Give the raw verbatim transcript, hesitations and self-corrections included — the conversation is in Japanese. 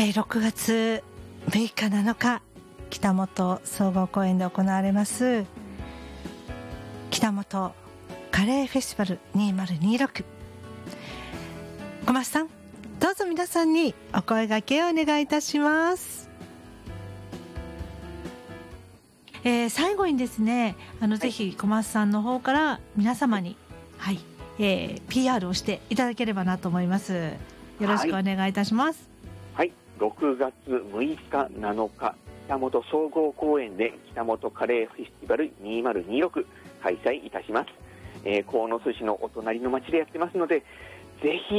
えー、ろくがつむいかなのか北本総合公園で行われます北本カレーフェスティバルにせんにじゅうろく、小松さんどうぞ皆さんにお声掛けをお願いいたします。えー、最後にですねあの、はい、ぜひ小松さんの方から皆様に、はいえー、ピーアール をしていただければなと思います。よろしくお願いいたします。 はい、はい、ろくがつむいかなのか北本総合公園で北本カレーフェスティバルにせんにじゅうろく開催いたします。えー、鴻巣市のお隣の町でやってますのでぜひ